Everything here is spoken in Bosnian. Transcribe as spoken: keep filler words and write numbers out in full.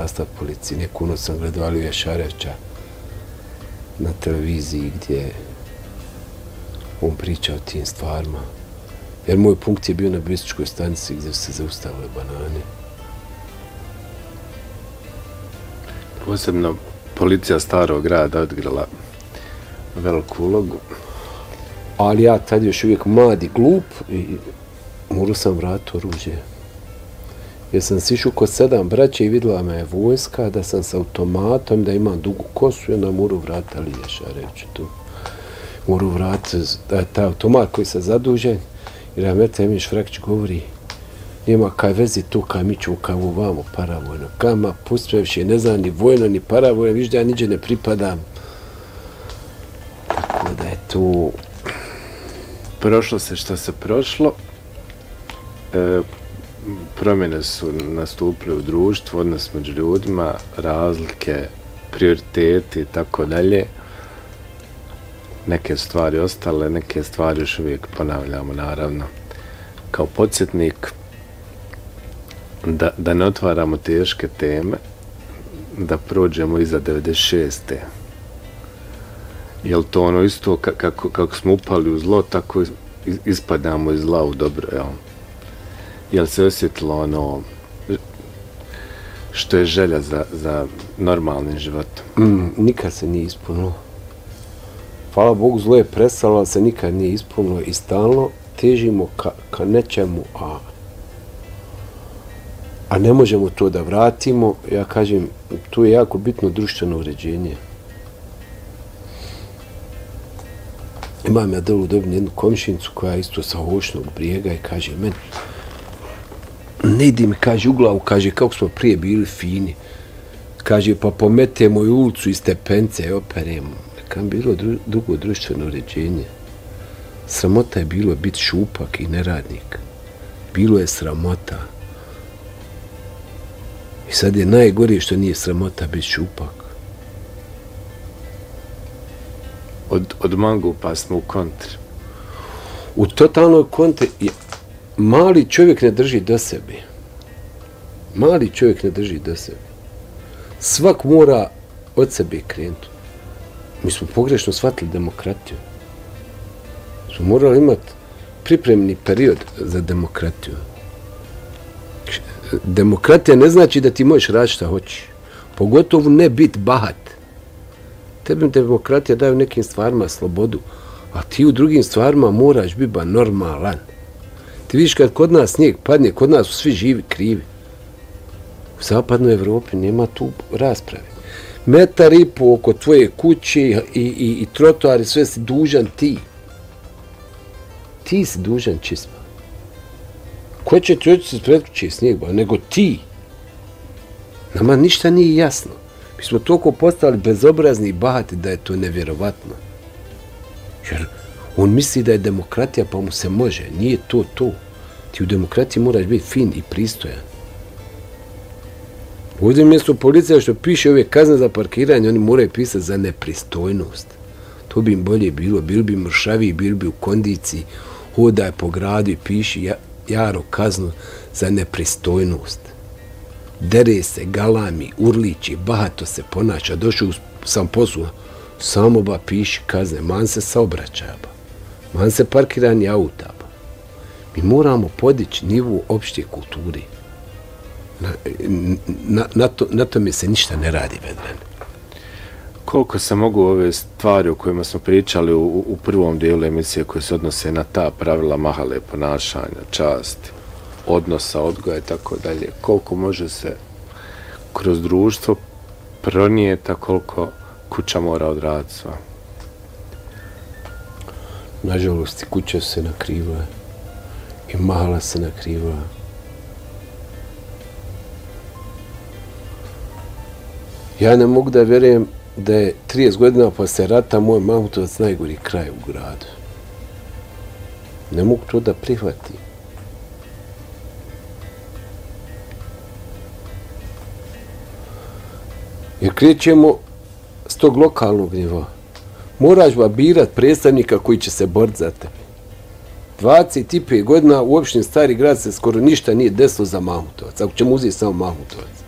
sastav policije. Neku noć sam gledao Aliju Šarevća na televiziji gdje on priča o tim stvarima. Jer moj punkt je bio na besičkoj stanici gdje su se zaustavile banane. Posebno policija starog grada odigrala veliku ulogu. Ali ja tad još uvijek mladi, glup i morao sam vratiti oružje. Jer sam sišao kod sedam braća i vidjela me je vojska, da sam s automatom, da imam dugu kosu i onda morao vratiti Alija Šarevću tu. Morao vratiti da je taj automat koji se zadužen. Jer Ahmet Emiš Frakić govori, nema kaj vezi tu, kaj mi ću kao vamo paravojno. Kama, pustrevši, ne znam ni vojno, ni paravojno, viš da ja niđe ne pripadam. Tako da je tu... Prošlo se što se prošlo. E, promjene su nastupile u društvu, odnos među ljudima, razlike, prioriteti i tako dalje. Neke stvari ostale, neke stvari još uvijek ponavljamo, naravno, kao podsjetnik da, da ne otvaramo teške teme, da prođemo iza devedeset šeste. Jel to ono isto kako, kako smo upali u zlo, tako ispadamo iz zla u dobro, jel? Jel se osjetilo ono što je želja za, za normalnim životom? Mm, nikad se nije ispunilo. Hvala Bogu, zlo je prestalo, ali se nikad nije ispunilo i stalno težimo ka, ka nečemu, a, a ne možemo to da vratimo. Ja kažem, tu je jako bitno društveno uređenje. Imam ja dolu dobim jednu komšinicu koja je isto sa Hošnog Brijega i kaže meni, ne idi mi, kaže, u glavu, kaže, kako smo prije bili fini. Kaže, pa pometemo i ulicu i stepence i operemo. Kam bilo dru, drugo društveno uređenje. Sramota je bilo biti šupak i neradnik. Bilo je sramota. I sad je najgore što nije sramota biti šupak. Od, od mangupa smo u kontri. U totalnoj kontri mali čovjek ne drži do sebe. Mali čovjek ne drži do sebe. Svak mora od sebe krenuti. Mi smo pogrešno shvatili demokratiju. Smo morali imati pripremni period za demokratiju. Demokratija ne znači da ti možeš raditi šta hoćeš. Pogotovo ne biti bahat. Tebi demokratija daje u nekim stvarima slobodu, a ti u drugim stvarima moraš biti ba normalan. Ti vidiš kad kod nas snijeg padne, kod nas su svi živi, krivi. U zapadnoj Evropi nema tu rasprave. Metar i po oko tvoje kuće i, i, i trotoari, sve si dužan ti. Ti si dužan čisma. Ko će ti oći se pred kuće snijeg, ba, nego ti. Nama ništa nije jasno. Mi smo toliko postali bezobrazni i bahati da je to nevjerovatno. Jer on misli da je demokratija pa mu se može. Nije to to. Ti u demokratiji moraš biti fin i pristojan. Ovdje mjesto policija što piše ove kazne za parkiranje, oni moraju pisati za nepristojnost. To bi im bolje bilo. Bili bi mršavi, bili bi u kondiciji, hodaj po gradu i piši jaro kaznu za nepristojnost. Dere se, galami, urliči, bahato se ponaša. Došao sam poslu, samo ba piši kazne, man se saobraćaja ba. Man se parkirani auta ba. Mi moramo podići nivu opšte kulturi. Na, na, na, to, na tome se ništa ne radi, Vedran. Koliko se mogu ove stvari o kojima smo pričali u, u prvom dijelu emisije koje se odnose na ta pravila mahale ponašanja, časti, odnosa, odgoja i tako dalje, koliko može se kroz društvo pronijeti, a koliko kuća mora odraditi sva? Nažalost, kuća se nakriva i mahala se nakriva. Ja ne mogu da vjerujem da je trideset godina posle rata moj Mahutovac najgori kraj u gradu. Ne mogu to da prihvatim. Jer krećemo s tog lokalnog nivoa. Moraš ba birat predstavnika koji će se boriti za tebe. dvadeset pet godina u opštini Stari grad se skoro ništa nije desilo za Mahutovac. Ako ćemo uzeti samo Mahutovac.